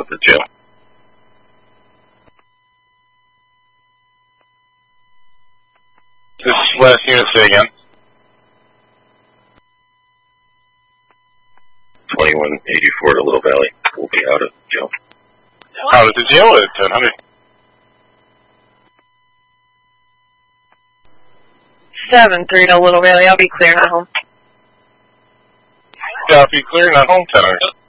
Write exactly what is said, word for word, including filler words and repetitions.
with the jail. This last unit, say again. twenty-one eighty-four to Little Valley. We'll be out of jail. Out of the jail at ten hundred. seven three to Little Valley. I'll be clear, not home. Copy, clear, not home, ten hundred.